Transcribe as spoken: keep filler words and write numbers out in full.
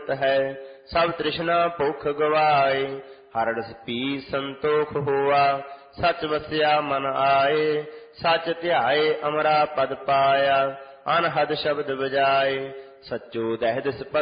ਅੰਮ੍ਰਿਤ ਹੈ। ਸਭ ਤ੍ਰਿਸ਼ਨਾ ਭੁਖ ਗਵਾਏ, ਹਰਿ ਰਸ ਪੀ ਸੰਤੋਖ ਹੋਆ। ਸਚ ਵਸਿਆ ਮਨ ਆਏ, ਸਚ ਧਿਆਏ ਅਮਰਾ ਪਦ ਪਾਇਆ। ਅਨਹਦ ਸ਼ਬਦ ਬਜਾਏ, ਸਚੋ ਦਹਿ ਦਿਸ